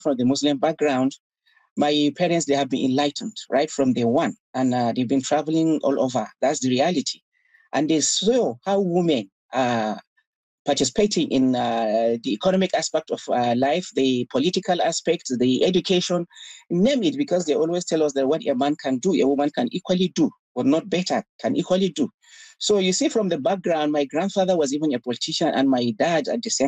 from the Muslim background, my parents, they have been enlightened right from day one, and they've been traveling all over. That's the reality. And they saw how women are participating in the economic aspect of life, the political aspect, the education, name it, because they always tell us that what a man can do, a woman can equally do, or not better, can equally do. So you see from the background, my grandfather was even a politician, and my dad at the same